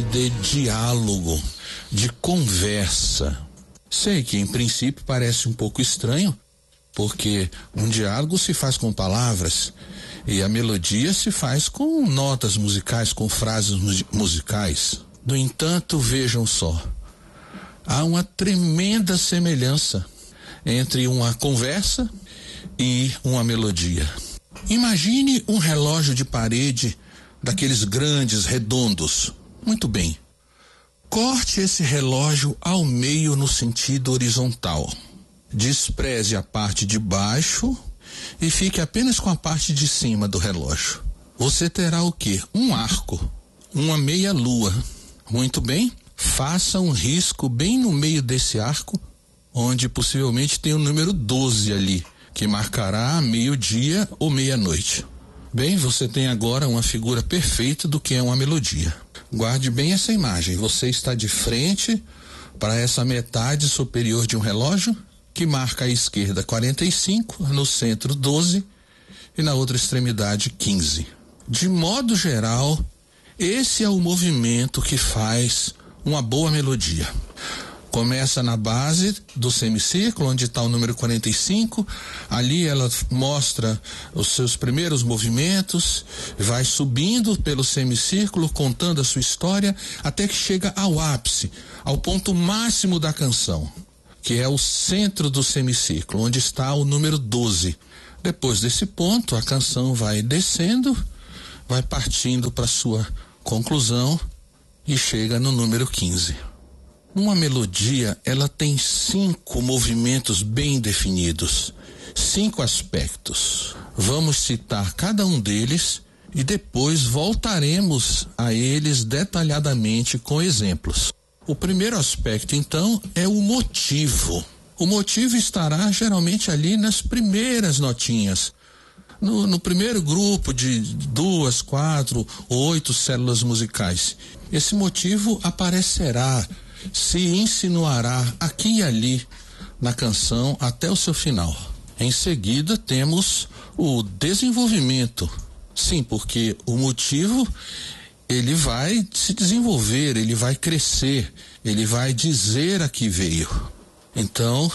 de diálogo, de conversa. Sei que em princípio parece um pouco estranho, porque um diálogo se faz com palavras e a melodia se faz com notas musicais, com frases musicais. No entanto, vejam só, há uma tremenda semelhança entre uma conversa e uma melodia. Imagine um relógio de parede daqueles grandes, redondos. Muito bem. Corte esse relógio ao meio no sentido horizontal. Despreze a parte de baixo e fique apenas com a parte de cima do relógio. Você terá o quê? Um arco, uma meia-lua. Muito bem. Faça um risco bem no meio desse arco, onde possivelmente tem o número 12 ali, que marcará meio-dia ou meia-noite. Bem, você tem agora uma figura perfeita do que é uma melodia. Guarde bem essa imagem. Você está de frente para essa metade superior de um relógio, que marca à esquerda 45, no centro 12 e na outra extremidade 15. De modo geral, esse é o movimento que faz uma boa melodia. Começa na base do semicírculo, onde está o número 45. Ali ela mostra os seus primeiros movimentos, vai subindo pelo semicírculo, contando a sua história, até que chega ao ápice, ao ponto máximo da canção, que é o centro do semicírculo, onde está o número 12. Depois desse ponto, a canção vai descendo, vai partindo para sua conclusão e chega no número 15. Uma melodia, ela tem 5 movimentos bem definidos, 5 aspectos. Vamos citar cada um deles e depois voltaremos a eles detalhadamente com exemplos. O primeiro aspecto, então, é o motivo. O motivo estará geralmente ali nas primeiras notinhas. No primeiro grupo de 2, 4, 8 células musicais. Esse motivo aparecerá, se insinuará aqui e ali na canção até o seu final. Em seguida temos o desenvolvimento. Sim, porque o motivo, ele vai se desenvolver, ele vai crescer, ele vai dizer a que veio. Então,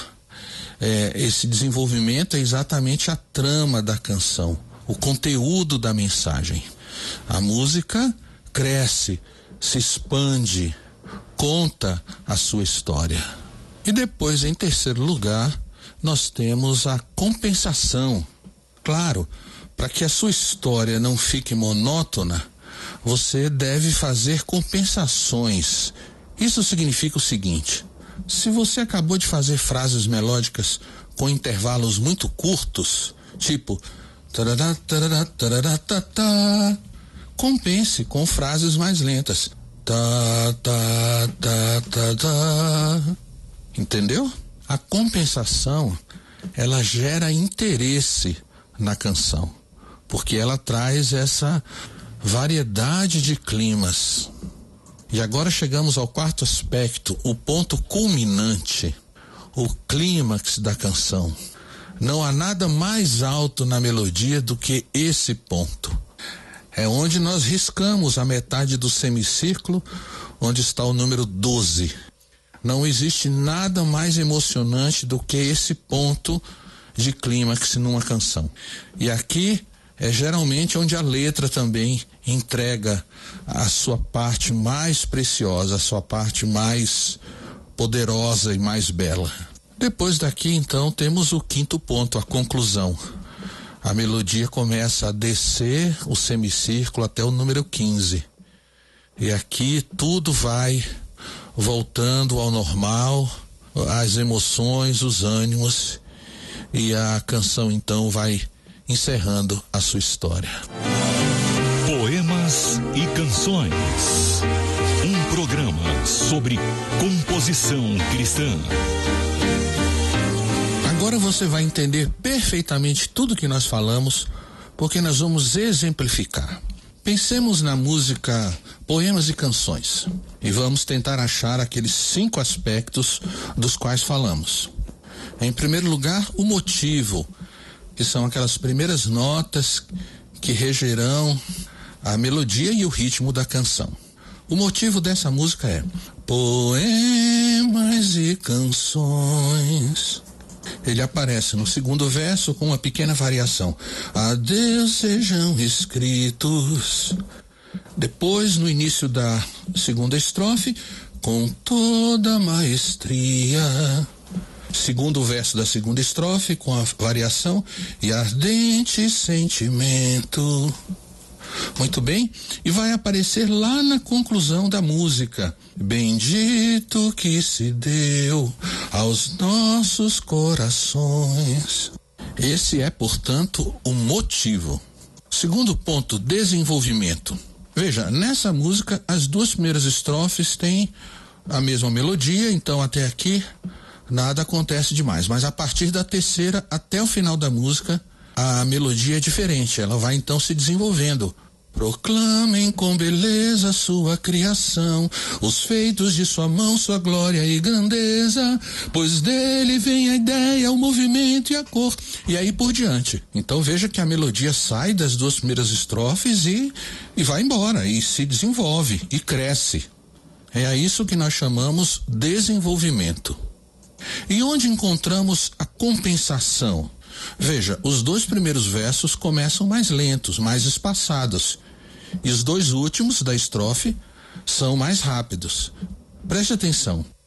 esse desenvolvimento é exatamente a trama da canção, o conteúdo da mensagem. A música cresce, se expande, conta a sua história. E depois, em terceiro lugar, nós temos a compensação. Claro, para que a sua história não fique monótona, você deve fazer compensações. Isso significa o seguinte: se você acabou de fazer frases melódicas com intervalos muito curtos, tipo tarará, tarará, tarará, tá, tá, compense com frases mais lentas. Tá, tá, tá, tá, tá. Entendeu? A compensação, ela gera interesse na canção, porque ela traz essa variedade de climas. E agora chegamos ao quarto aspecto, o ponto culminante, o clímax da canção. Não há nada mais alto na melodia do que esse ponto. É onde nós riscamos a metade do semicírculo, onde está o número 12. Não existe nada mais emocionante do que esse ponto de clímax numa canção. E aqui é geralmente onde a letra também entrega a sua parte mais preciosa, a sua parte mais poderosa e mais bela. Depois daqui, então, temos o quinto ponto, a conclusão. A melodia começa a descer o semicírculo até o número 15. E aqui tudo vai voltando ao normal, as emoções, os ânimos, e a canção então vai encerrando a sua história. Poemas e canções. Um programa sobre composição cristã. Agora você vai entender perfeitamente tudo que nós falamos, porque nós vamos exemplificar. Pensemos na música Poemas e Canções e vamos tentar achar aqueles 5 aspectos dos quais falamos. Em primeiro lugar, o motivo, que são aquelas primeiras notas que regerão a melodia e o ritmo da canção. O motivo dessa música é poemas e canções. Ele aparece no segundo verso com uma pequena variação. A Deus sejam escritos. Depois, no início da segunda estrofe, com toda maestria. Segundo verso da segunda estrofe, com a variação, e ardente sentimento. Muito bem, e vai aparecer lá na conclusão da música. Bendito que se deu aos nossos corações. Esse é, portanto, o motivo. Segundo ponto, desenvolvimento. Veja, nessa música, as duas primeiras estrofes têm a mesma melodia, então até aqui nada acontece demais. Mas a partir da terceira até o final da música, a melodia é diferente, ela vai então se desenvolvendo. Proclamem com beleza sua criação, os feitos de sua mão, sua glória e grandeza, pois dele vem a ideia, o movimento e a cor, e aí por diante. Então veja que a melodia sai das duas primeiras estrofes e vai embora, e se desenvolve, e cresce. É a isso que nós chamamos desenvolvimento. E onde encontramos a compensação? Veja, os dois primeiros versos começam mais lentos, mais espaçados, e os dois últimos da estrofe são mais rápidos. Preste atenção.